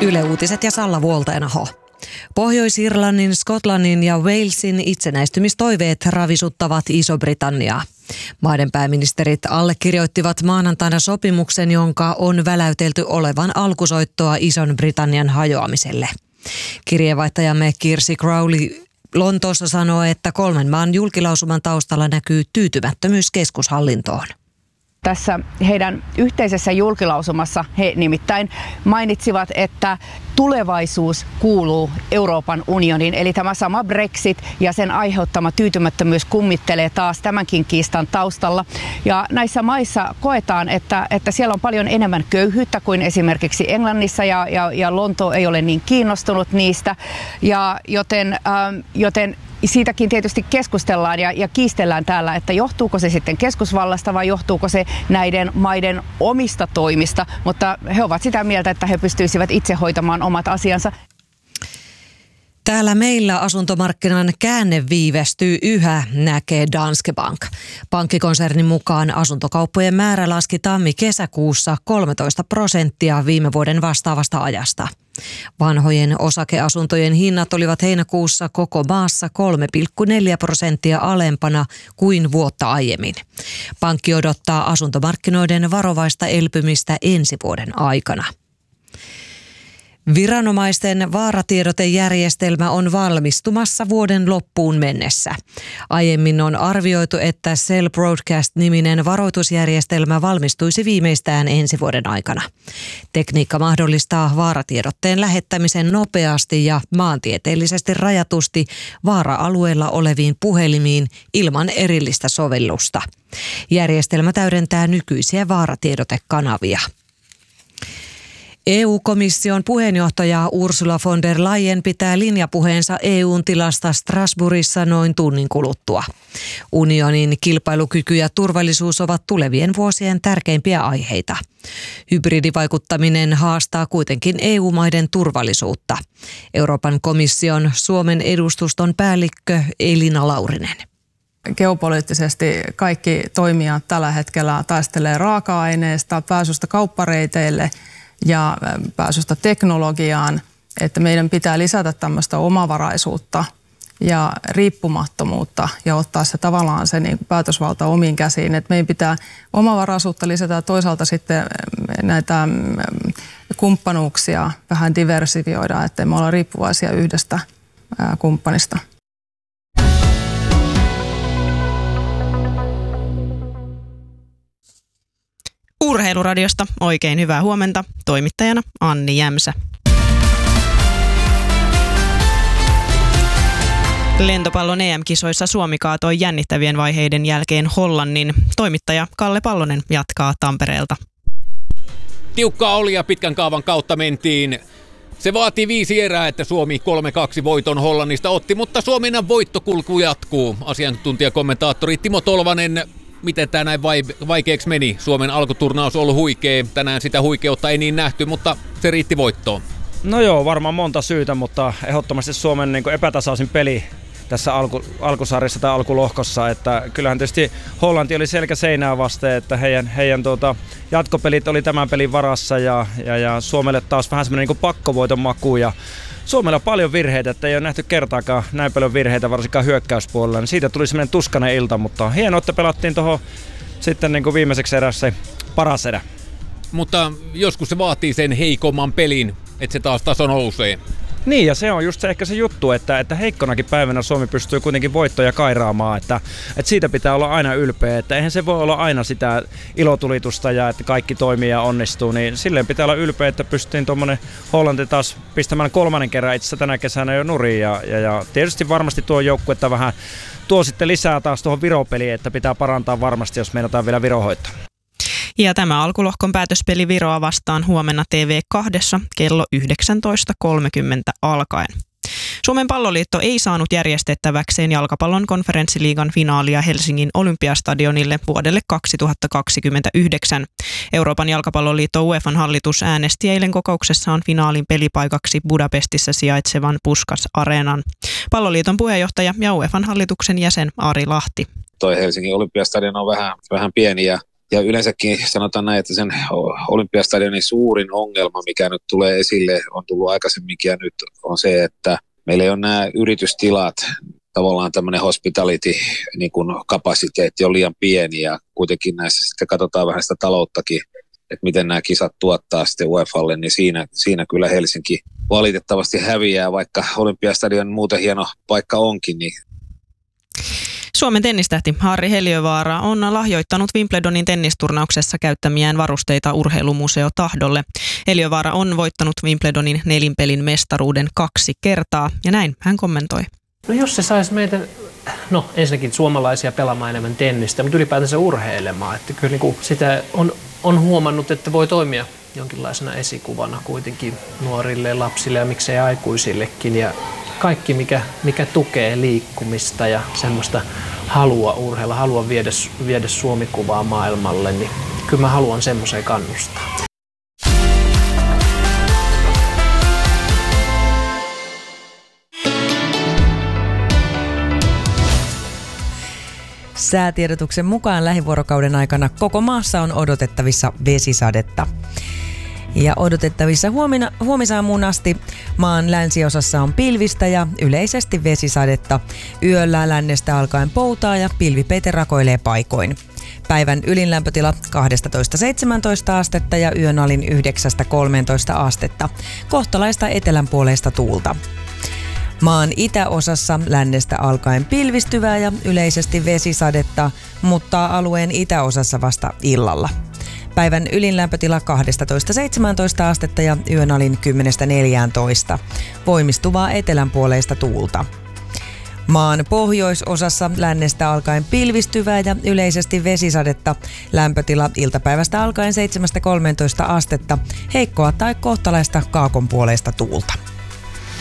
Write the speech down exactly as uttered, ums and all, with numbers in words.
Yle Uutiset ja Salla Vuolteenaho. Pohjois-Irlannin, Skotlannin ja Walesin itsenäistymistoiveet ravisuttavat Iso-Britanniaa. Maiden pääministerit allekirjoittivat maanantaina sopimuksen, jonka on väläytelty olevan alkusoittoa Ison-Britannian hajoamiselle. Kirjeenvaihtajamme Kirsi Crowley Lontoossa sanoo, että kolmen maan julkilausuman taustalla näkyy tyytymättömyys keskushallintoon. Tässä heidän yhteisessä julkilausumassa he nimittäin mainitsivat, että tulevaisuus kuuluu Euroopan unioniin. Eli tämä sama Brexit ja sen aiheuttama tyytymättömyys kummittelee taas tämänkin kiistan taustalla. Ja näissä maissa koetaan, että, että siellä on paljon enemmän köyhyyttä kuin esimerkiksi Englannissa ja, ja, ja Lontoo ei ole niin kiinnostunut niistä. Ja joten, ähm, joten siitäkin tietysti keskustellaan ja, ja kiistellään täällä, että johtuuko se sitten keskusvallasta vai johtuuko se näiden maiden omista toimista, mutta he ovat sitä mieltä, että he pystyisivät itse hoitamaan omat asiansa. Täällä meillä asuntomarkkinan käänne viivästyy yhä, näkee Danske Bank. Pankkikonsernin mukaan asuntokauppojen määrä laski tammi-kesäkuussa kolmetoista prosenttia viime vuoden vastaavasta ajasta. Vanhojen osakeasuntojen hinnat olivat heinäkuussa koko maassa kolme pilkku neljä prosenttia alempana kuin vuotta aiemmin. Pankki odottaa asuntomarkkinoiden varovaista elpymistä ensi vuoden aikana. Viranomaisten vaaratiedotejärjestelmä on valmistumassa vuoden loppuun mennessä. Aiemmin on arvioitu, että Cell Broadcast-niminen varoitusjärjestelmä valmistuisi viimeistään ensi vuoden aikana. Tekniikka mahdollistaa vaaratiedotteen lähettämisen nopeasti ja maantieteellisesti rajatusti vaara-alueella oleviin puhelimiin ilman erillistä sovellusta. Järjestelmä täydentää nykyisiä vaaratiedotekanavia. E U-komission puheenjohtaja Ursula von der Leyen pitää linjapuheensa E U:n tilasta Strasbourgissa noin tunnin kuluttua. Unionin kilpailukyky ja turvallisuus ovat tulevien vuosien tärkeimpiä aiheita. Hybridivaikuttaminen haastaa kuitenkin E U-maiden turvallisuutta. Euroopan komission Suomen edustuston päällikkö Elina Laurinen. Geopoliittisesti kaikki toimijat tällä hetkellä taistelee raaka-aineesta, pääsystä kauppareiteille ja pääsystä teknologiaan, että meidän pitää lisätä tämmöistä omavaraisuutta ja riippumattomuutta ja ottaa se tavallaan se niin kuin päätösvalta omiin käsiin. Että meidän pitää omavaraisuutta lisätä ja toisaalta sitten näitä kumppanuuksia vähän diversifioida, ettei me olla riippuvaisia yhdestä kumppanista. Urheiluradiosta oikein hyvää huomenta. Toimittajana Anni Jämsä. Lentopallon E M-kisoissa Suomi kaatoi jännittävien vaiheiden jälkeen Hollannin. Toimittaja Kalle Pallonen jatkaa Tampereelta. Tiukkaa oli ja pitkän kaavan kautta mentiin. Se vaatii viisi erää, että Suomi kolme kaksi voiton Hollannista otti, mutta Suomen voittokulku jatkuu. Asiantuntijakommentaattori Timo Tolvanen, miten tämä näin vaikeaksi meni? Suomen alkuturnaus on ollut huikea. Tänään sitä huikeutta ei niin nähty, mutta se riitti voittoon. No joo, varmaan monta syytä, mutta ehdottomasti Suomen niin kuin epätasaisin peli tässä alku, alkusarjassa tai alkulohkossa. Että kyllähän tietysti Hollanti oli selkä seinää vasten, että heidän, heidän tuota, jatkopelit oli tämän pelin varassa ja, ja, ja Suomelle taas vähän semmoinen niin kuin pakkovoiton maku. Ja Suomella on paljon virheitä, että ei ole nähty kertaakaan näin paljon virheitä, varsinkaan hyökkäyspuolella. Niin siitä tuli semmoinen tuskainen ilta, mutta hienoa, että pelattiin tuohon sitten niin kuin viimeiseksi erässä paras erä. Mutta joskus se vaatii sen heikomman pelin, että se taas taso nousee. Niin, ja se on just se, ehkä se juttu, että, että heikkonakin päivänä Suomi pystyy kuitenkin voittoja kairaamaan, että, että siitä pitää olla aina ylpeä, että eihän se voi olla aina sitä ilotulitusta ja että kaikki toimii ja onnistuu, niin silleen pitää olla ylpeä, että pystyttiin tuommoinen Hollanti taas pistämään kolmannen kerran itse tänä kesänä jo nurin, ja, ja, ja tietysti varmasti tuo joukkuetta vähän tuo sitten lisää taas tuohon Viro-peliin, että pitää parantaa varmasti, jos meinataan vielä Viro hoitaa. Ja tämä alkulohkon päätöspeli Viroa vastaan huomenna T V kaksi kello yhdeksäntoista kolmekymmentä alkaen. Suomen palloliitto ei saanut järjestettäväkseen jalkapallon konferenssiliigan finaalia Helsingin Olympiastadionille vuodelle kaksituhattakaksikymmentäyhdeksän. Euroopan jalkapalloliitto UEFAn hallitus äänesti eilen kokouksessaan finaalin pelipaikaksi Budapestissa sijaitsevan Puskás-areenan. Palloliiton puheenjohtaja ja UEFAn hallituksen jäsen Ari Lahti. Toi Helsingin Olympiastadion on vähän, vähän pieni ja Ja yleensäkin sanotaan näin, että sen Olympiastadionin suurin ongelma, mikä nyt tulee esille, on tullut aikaisemminkin ja nyt on se, että meillä ei ole nämä yritystilat, tavallaan tämmöinen hospitality niin kuin kapasiteetti on liian pieni ja kuitenkin näissä sitten katsotaan vähän sitä talouttakin, että miten nämä kisat tuottaa sitten U E F A:lle, niin siinä, siinä kyllä Helsinki valitettavasti häviää, vaikka Olympiastadion muuten hieno paikka onkin. Niin. Suomen tennistähti Harri Heliövaara on lahjoittanut Wimbledonin tennisturnauksessa käyttämiään varusteita urheilumuseo Tahdolle. Heliövaara on voittanut Wimbledonin nelinpelin mestaruuden kaksi kertaa ja näin hän kommentoi. No jos se saisi meitä, no ensinnäkin suomalaisia pelaamaan enemmän tennistä, mutta ylipäätänsä urheilemaan. Että kyllä niin kuin sitä on, on huomannut, että voi toimia jonkinlaisena esikuvana kuitenkin nuorille, lapsille ja miksei aikuisillekin. Ja kaikki, mikä, mikä tukee liikkumista ja semmoista halua urheilla, halua viedä, viedä Suomi-kuvaa maailmalle, niin kyllä mä haluan semmoiseen kannustaa. Säätiedotuksen mukaan lähivuorokauden aikana koko maassa on odotettavissa vesisadetta. Ja odotettavissa huomina, huomisaamuun asti maan länsiosassa on pilvistä ja yleisesti vesisadetta. Yöllä lännestä alkaen poutaa ja pilvipeite rakoilee paikoin. Päivän ylinlämpötila kaksitoista seitsemäntoista astetta ja yön alin yhdeksän kolmetoista astetta. Kohtalaista etelänpuoleista tuulta. Maan itäosassa lännestä alkaen pilvistyvää ja yleisesti vesisadetta, mutta alueen itäosassa vasta illalla. Päivän ylinlämpötila kaksitoista seitsemäntoista astetta ja yön alin kymmenen neljätoista. Voimistuvaa etelänpuoleista tuulta. Maan pohjoisosassa lännestä alkaen pilvistyvää ja yleisesti vesisadetta. Lämpötila iltapäivästä alkaen seitsemän kolmetoista astetta. Heikkoa tai kohtalaista kaakonpuoleista tuulta.